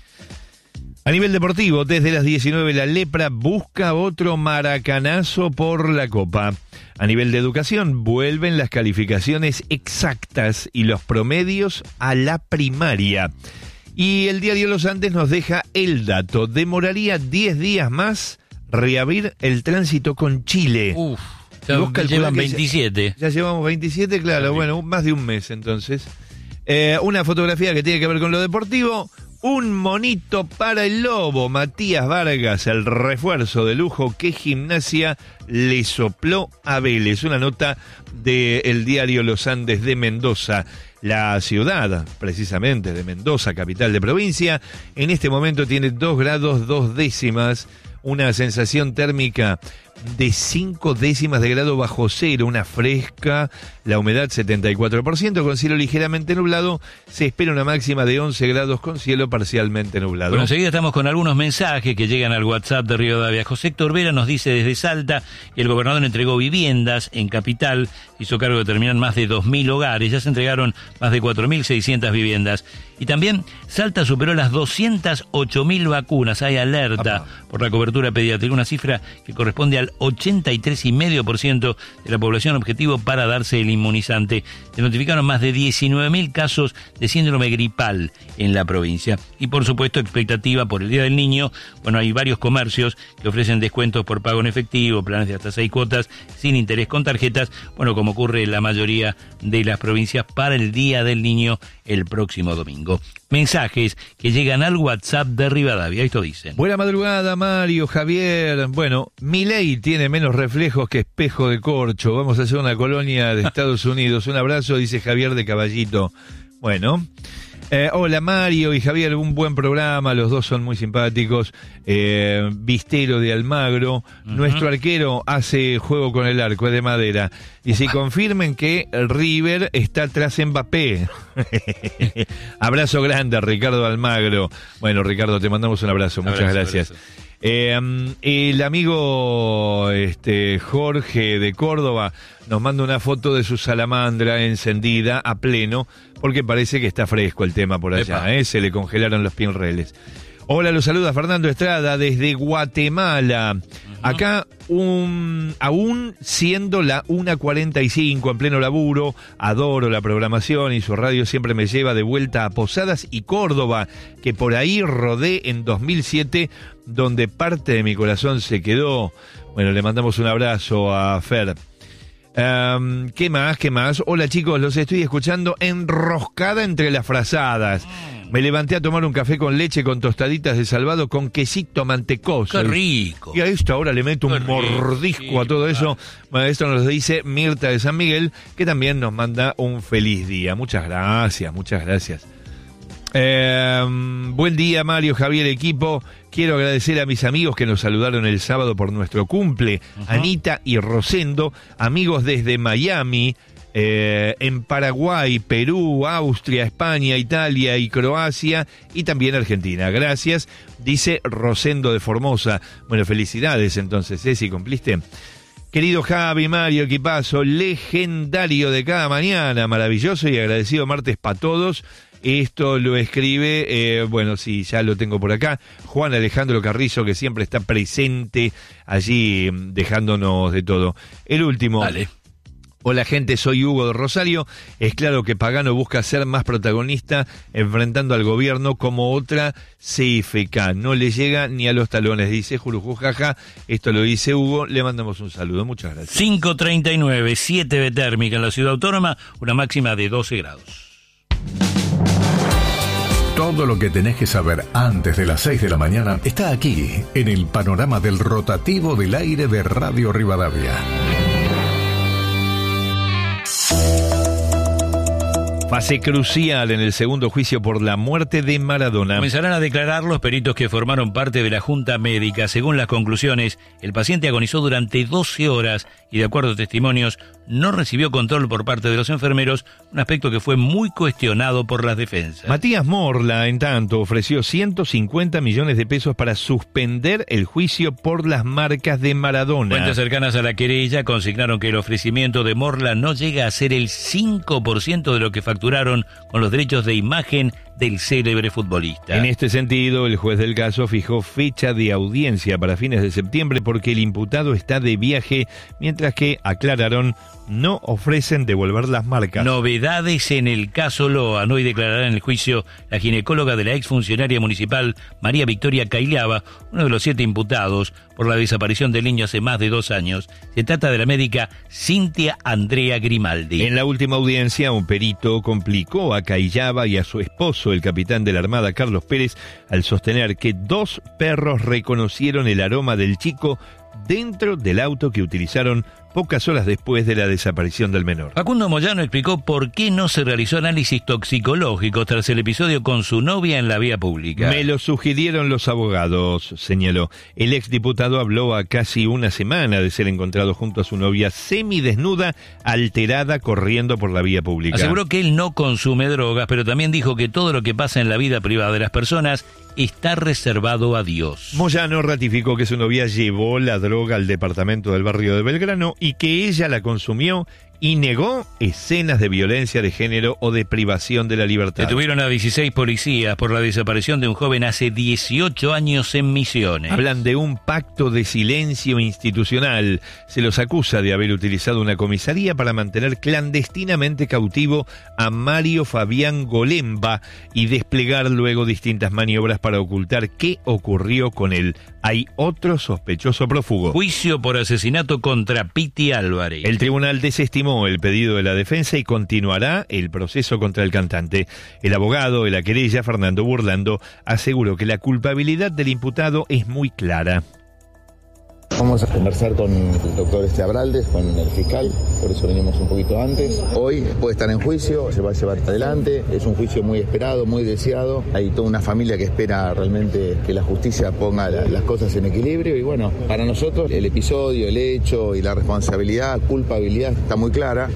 A nivel deportivo, desde las 19 la Lepra busca otro maracanazo por la Copa. A nivel de educación, vuelven las calificaciones exactas y los promedios a la primaria. Y el diario Los Andes nos deja el dato. Demoraría 10 días más reabrir el tránsito con Chile. Uf, ya llevan 27. Ya llevamos 27, claro, bueno, más de un mes entonces. Una fotografía que tiene que ver con lo deportivo. Un monito para el Lobo, Matías Vargas, el refuerzo de lujo que Gimnasia le sopló a Vélez. Una nota del diario Los Andes de Mendoza. La ciudad, precisamente, de Mendoza, capital de provincia, en este momento tiene 2 grados 2 décimas, una sensación térmica de 5 décimas de grado bajo cero, una fresca, la humedad 74%, con cielo ligeramente nublado, se espera una máxima de 11 grados con cielo parcialmente nublado. Bueno, enseguida estamos con algunos mensajes que llegan al WhatsApp de Rivadavia. José Héctor Vera nos dice desde Salta que el gobernador entregó viviendas en Capital, hizo cargo de terminar más de 2.000 hogares, ya se entregaron más de 4.600 viviendas. Y también Salta superó las 208.000 vacunas, hay alerta por la cobertura pediátrica, una cifra que corresponde al 83,5% de la población objetivo para darse el inmunizante. Se notificaron más de 19.000 casos de síndrome gripal en la provincia. Y por supuesto, expectativa por el Día del Niño. Bueno, hay varios comercios que ofrecen descuentos por pago en efectivo, planes de hasta 6 cuotas, sin interés con tarjetas, bueno, como ocurre en la mayoría de las provincias para el Día del Niño el próximo domingo. Mensajes que llegan al WhatsApp de Rivadavia, esto dicen. Buena madrugada, Mario, Javier. Bueno, Milei tiene menos reflejos que espejo de corcho. Vamos a hacer una colonia de Estados Unidos. Un abrazo, dice Javier de Caballito. Bueno, hola Mario y Javier, un buen programa, los dos son muy simpáticos. Vistero de Almagro, nuestro arquero hace juego con el arco, es de madera. Y si confirmen que River está tras Mbappé. Abrazo grande a Ricardo Almagro. Bueno, Ricardo, te mandamos un abrazo, muchas gracias. El amigo Jorge de Córdoba nos manda una foto de su salamandra encendida a pleno, porque parece que está fresco el tema por allá, se le congelaron los pinreles. Hola, los saluda Fernando Estrada desde Guatemala. Acá, aún siendo la 1:45 en pleno laburo, adoro la programación y su radio siempre me lleva de vuelta a Posadas y Córdoba, que por ahí rodé en 2007, donde parte de mi corazón se quedó. Bueno, le mandamos un abrazo a Fer. ¿Qué más? Hola chicos, los estoy escuchando enroscada entre las frazadas. Me levanté a tomar un café con leche con tostaditas de salvado con quesito mantecoso. ¡Qué rico! Y a esto ahora le meto un mordisco a todo eso. Bueno, esto nos lo dice Mirta de San Miguel, que también nos manda un feliz día. Muchas gracias. Buen día, Mario, Javier, equipo. Quiero agradecer a mis amigos que nos saludaron el sábado por nuestro cumple. Anita y Rosendo, amigos desde Miami, en Paraguay, Perú, Austria, España, Italia y Croacia y también Argentina. Gracias, dice Rosendo de Formosa. Bueno, felicidades entonces, si cumpliste. Querido Javi, Mario, equipazo, legendario de cada mañana, maravilloso y agradecido martes para todos. Esto lo escribe, bueno, sí, ya lo tengo por acá, Juan Alejandro Carrizo, que siempre está presente allí dejándonos de todo. El último. Dale. Hola gente, soy Hugo de Rosario. Es claro que Pagano busca ser más protagonista enfrentando al gobierno como otra CFK. No le llega ni a los talones, dice Jurujujaja. Esto lo dice Hugo, le mandamos un saludo. Muchas gracias. 5:39, 7 de térmica en la ciudad autónoma, una máxima de 12 grados. Todo lo que tenés que saber antes de las 6 de la mañana está aquí, en el panorama del rotativo del aire de Radio Rivadavia. Fase crucial en el segundo juicio por la muerte de Maradona. Comenzarán a declarar los peritos que formaron parte de la Junta Médica. Según las conclusiones, el paciente agonizó durante 12 horas y, de acuerdo a testimonios, no recibió control por parte de los enfermeros, un aspecto que fue muy cuestionado por las defensas. Matías Morla, en tanto, ofreció 150 millones de pesos para suspender el juicio por las marcas de Maradona. Fuentes cercanas a la querella consignaron que el ofrecimiento de Morla no llega a ser el 5% de lo que facturaron con los derechos de imagen del célebre futbolista. En este sentido, el juez del caso fijó fecha de audiencia para fines de septiembre porque el imputado está de viaje, mientras que, aclararon, no ofrecen devolver las marcas. Novedades en el caso Loan. Hoy declarará en el juicio la ginecóloga de la exfuncionaria municipal María Victoria Cailaba, uno de los 7 imputados por la desaparición del niño hace más de 2 años. Se trata de la médica Cintia Andrea Grimaldi. En la última audiencia, un perito complicó a Cailaba y a su esposo, el capitán de la Armada Carlos Pérez, al sostener que 2 perros reconocieron el aroma del chico dentro del auto que utilizaron pocas horas después de la desaparición del menor. Facundo Moyano explicó por qué no se realizó análisis toxicológico tras el episodio con su novia en la vía pública. Me lo sugirieron los abogados, señaló. El exdiputado habló a casi una semana de ser encontrado junto a su novia semidesnuda, alterada, corriendo por la vía pública. Aseguró que él no consume drogas, pero también dijo que todo lo que pasa en la vida privada de las personas está reservado a Dios. Moyano ratificó que su novia llevó la droga al departamento del barrio de Belgrano y que ella la consumió y negó escenas de violencia de género o de privación de la libertad. Detuvieron a 16 policías por la desaparición de un joven hace 18 años en Misiones. Hablan de un pacto de silencio institucional. Se los acusa de haber utilizado una comisaría para mantener clandestinamente cautivo a Mario Fabián Golemba y desplegar luego distintas maniobras para ocultar qué ocurrió con él. Hay otro sospechoso prófugo. Juicio por asesinato contra Piti Álvarez. El tribunal desestimó el pedido de la defensa y continuará el proceso contra el cantante. El abogado de la querella, Fernando Burlando, aseguró que la culpabilidad del imputado es muy clara. Vamos a conversar con el doctor Abraldes, con el fiscal, por eso venimos un poquito antes. Hoy puede estar en juicio, se va a llevar adelante, es un juicio muy esperado, muy deseado. Hay toda una familia que espera realmente que la justicia ponga las cosas en equilibrio y bueno, para nosotros el episodio, el hecho y la responsabilidad, culpabilidad está muy clara.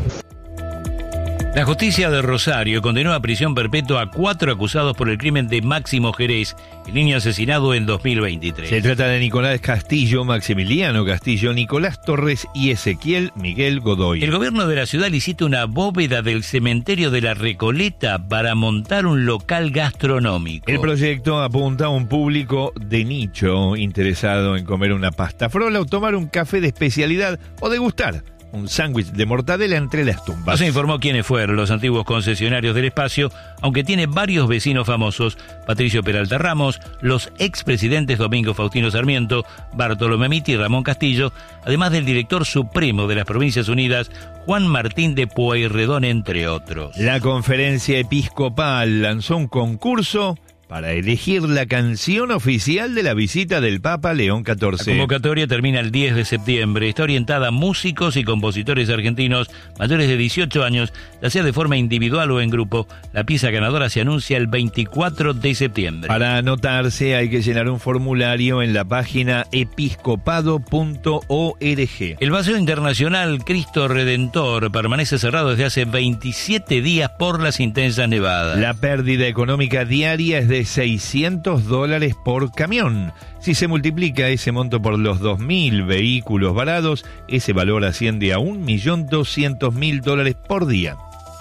La justicia de Rosario condenó a prisión perpetua a 4 acusados por el crimen de Máximo Jerez, el niño asesinado en 2023. Se trata de Nicolás Castillo, Maximiliano Castillo, Nicolás Torres y Ezequiel Miguel Godoy. El gobierno de la ciudad licita una bóveda del cementerio de la Recoleta para montar un local gastronómico. El proyecto apunta a un público de nicho interesado en comer una pasta frola o tomar un café de especialidad o degustar un sándwich de mortadela entre las tumbas. No se informó quiénes fueron los antiguos concesionarios del espacio, aunque tiene varios vecinos famosos: Patricio Peralta Ramos, los expresidentes Domingo Faustino Sarmiento, Bartolomé Mitti y Ramón Castillo, además del director supremo de las Provincias Unidas, Juan Martín de Pueyrredón, entre otros. La Conferencia Episcopal lanzó un concurso para elegir la canción oficial de la visita del Papa León XIV. La convocatoria termina el 10 de septiembre. Está orientada a músicos y compositores argentinos mayores de 18 años, ya sea de forma individual o en grupo. La pieza ganadora se anuncia el 24 de septiembre. Para anotarse hay que llenar un formulario en la página episcopado.org. El Paseo Internacional Cristo Redentor permanece cerrado desde hace 27 días por las intensas nevadas. La pérdida económica diaria es de de $600 por camión. Si se multiplica ese monto por los 2.000 vehículos varados, ese valor asciende a $1.200.000 por día.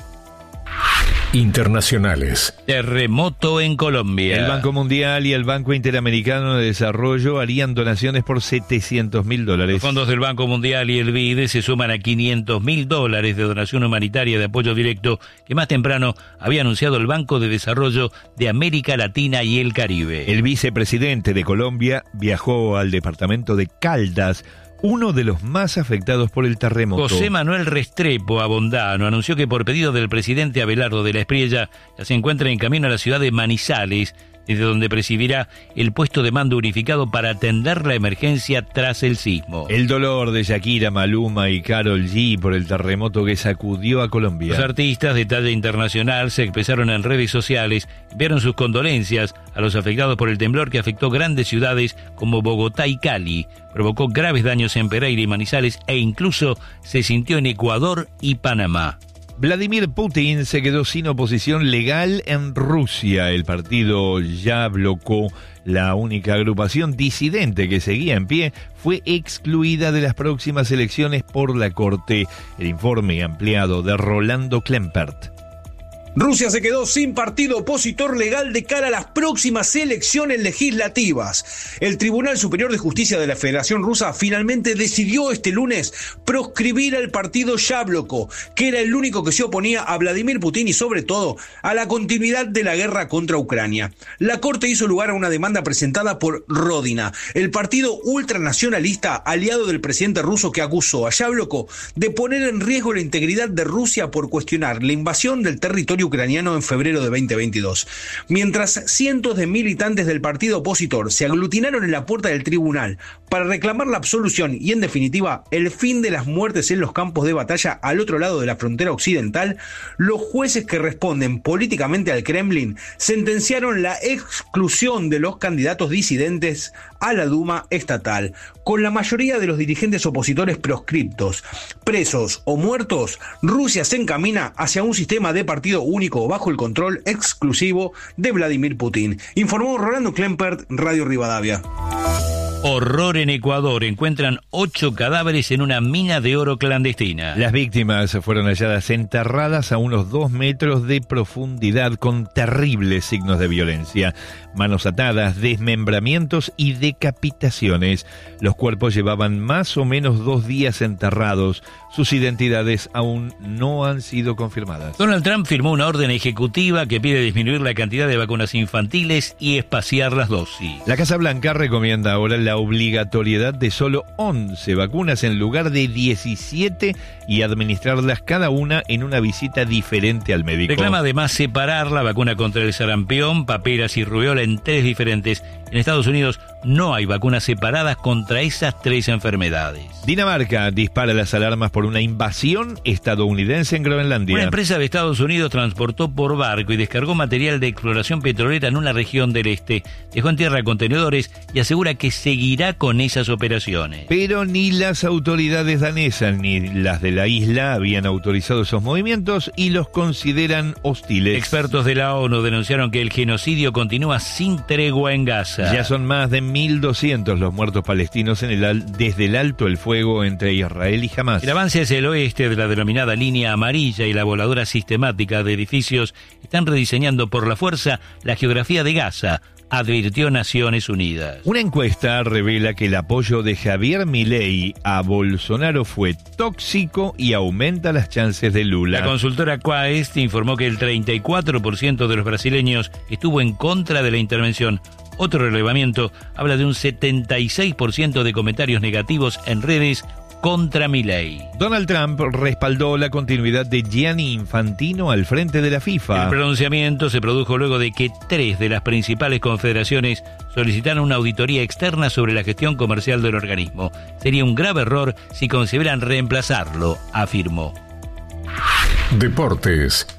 Internacionales. Terremoto en Colombia. El Banco Mundial y el Banco Interamericano de Desarrollo harían donaciones por $700.000. Los fondos del Banco Mundial y el BID se suman a $500.000 de donación humanitaria de apoyo directo que más temprano había anunciado el Banco de Desarrollo de América Latina y el Caribe. El vicepresidente de Colombia viajó al departamento de Caldas, uno de los más afectados por el terremoto. José Manuel Restrepo Abondano anunció que por pedido del presidente Abelardo de la Espriella ya se encuentra en camino a la ciudad de Manizales, desde donde presidirá el puesto de mando unificado para atender la emergencia tras el sismo. El dolor de Shakira, Maluma y Karol G por el terremoto que sacudió a Colombia. Los artistas de talla internacional se expresaron en redes sociales, enviaron sus condolencias a los afectados por el temblor que afectó grandes ciudades como Bogotá y Cali. Provocó graves daños en Pereira y Manizales e incluso se sintió en Ecuador y Panamá. Vladimir Putin se quedó sin oposición legal en Rusia. El partido Yabloko, la única agrupación disidente que seguía en pie, fue excluida de las próximas elecciones por la Corte. El informe ampliado de Rolando Klempert. Rusia se quedó sin partido opositor legal de cara a las próximas elecciones legislativas. El Tribunal Superior de Justicia de la Federación Rusa finalmente decidió este lunes proscribir al partido Yabloko, que era el único que se oponía a Vladimir Putin y sobre todo a la continuidad de la guerra contra Ucrania. La Corte hizo lugar a una demanda presentada por Rodina, el partido ultranacionalista aliado del presidente ruso, que acusó a Yabloko de poner en riesgo la integridad de Rusia por cuestionar la invasión del territorio ucraniano en febrero de 2022. Mientras cientos de militantes del partido opositor se aglutinaron en la puerta del tribunal para reclamar la absolución y, en definitiva, el fin de las muertes en los campos de batalla al otro lado de la frontera occidental, los jueces que responden políticamente al Kremlin sentenciaron la exclusión de los candidatos disidentes a la Duma estatal. Con la mayoría de los dirigentes opositores proscriptos, presos o muertos, Rusia se encamina hacia un sistema de partido único bajo el control exclusivo de Vladimir Putin. Informó Rolando Klempert, Radio Rivadavia. Horror en Ecuador. Encuentran 8 cadáveres en una mina de oro clandestina. Las víctimas fueron halladas enterradas a unos 2 metros de profundidad con terribles signos de violencia. Manos atadas, desmembramientos y decapitaciones. Los cuerpos llevaban más o menos 2 días enterrados. Sus identidades aún no han sido confirmadas. Donald Trump firmó una orden ejecutiva que pide disminuir la cantidad de vacunas infantiles y espaciar las dosis. La Casa Blanca recomienda ahora la obligatoriedad de solo 11 vacunas en lugar de 17 y administrarlas cada una en una visita diferente al médico. Reclama además separar la vacuna contra el sarampión, paperas y rubiola en 3 diferentes. En Estados Unidos no hay vacunas separadas contra esas 3 enfermedades. Dinamarca dispara las alarmas por una invasión estadounidense en Groenlandia. Una empresa de Estados Unidos transportó por barco y descargó material de exploración petrolera en una región del este. Dejó en tierra contenedores y asegura que seguirá con esas operaciones. Pero ni las autoridades danesas ni las de la isla habían autorizado esos movimientos y los consideran hostiles. Expertos de la ONU denunciaron que el genocidio continúa sin tregua en Gaza. Ya son más de 1.200 los muertos palestinos desde el alto el fuego entre Israel y Hamás. El avance hacia el oeste de la denominada línea amarilla y la voladura sistemática de edificios están rediseñando por la fuerza la geografía de Gaza, advirtió Naciones Unidas. Una encuesta revela que el apoyo de Javier Milei a Bolsonaro fue tóxico y aumenta las chances de Lula. La consultora Quaest informó que el 34% de los brasileños estuvo en contra de la intervención. Otro relevamiento habla de un 76% de comentarios negativos en redes contra Milei. Donald Trump respaldó la continuidad de Gianni Infantino al frente de la FIFA. El pronunciamiento se produjo luego de que 3 de las principales confederaciones solicitaron una auditoría externa sobre la gestión comercial del organismo. Sería un grave error si consideran reemplazarlo, afirmó. Deportes.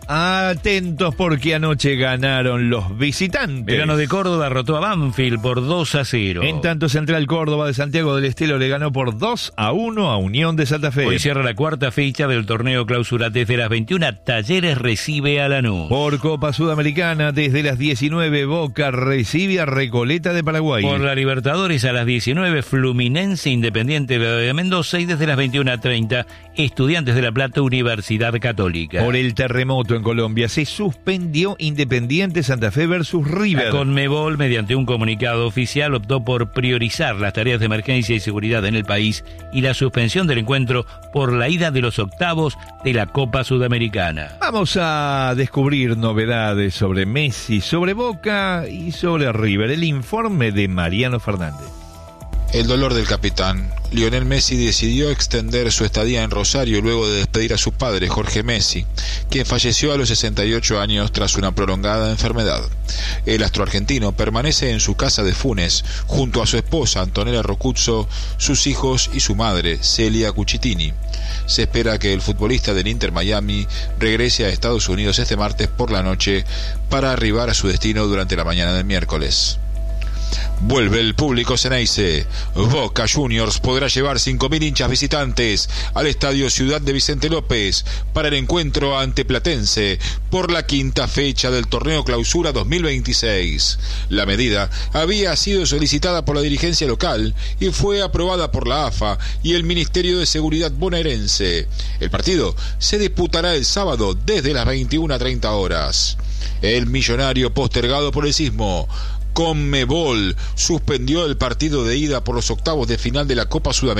Atentos porque anoche ganaron los visitantes. Verano de Córdoba derrotó a Banfield por 2-0. En tanto, Central Córdoba de Santiago del Estero le ganó por 2-1 a Unión de Santa Fe. Hoy cierra la cuarta fecha del torneo Clausura. Desde las 21, Talleres recibe a Lanús. Por Copa Sudamericana, desde las 19, Boca recibe a Recoleta de Paraguay. Por la Libertadores, a las 19, Fluminense Independiente de Mendoza. Y desde las 21:30, Estudiantes de La Plata, Universidad Católica. Por el terremoto en Colombia, se suspendió Independiente Santa Fe versus River. La Conmebol, mediante un comunicado oficial, optó por priorizar las tareas de emergencia y seguridad en el país y la suspensión del encuentro por la ida de los octavos de la Copa Sudamericana. Vamos a descubrir novedades sobre Messi, sobre Boca y sobre River. El informe de Mariano Fernández. El dolor del capitán. Lionel Messi decidió extender su estadía en Rosario luego de despedir a su padre, Jorge Messi, quien falleció a los 68 años tras una prolongada enfermedad. El astro argentino permanece en su casa de Funes, junto a su esposa, Antonella Rocuzzo, sus hijos y su madre, Celia Cucitini. Se espera que el futbolista del Inter Miami regrese a Estados Unidos este martes por la noche para arribar a su destino durante la mañana del miércoles. Vuelve el público Ceneice. Boca Juniors podrá llevar 5.000 hinchas visitantes al Estadio Ciudad de Vicente López para el encuentro ante Platense por la quinta fecha del torneo Clausura 2026. La medida había sido solicitada por la dirigencia local y fue aprobada por la AFA y el Ministerio de Seguridad bonaerense. El partido se disputará el sábado desde las 21:30 horas. El Millonario, postergado por el sismo. Conmebol suspendió el partido de ida por los octavos de final de la Copa Sudamericana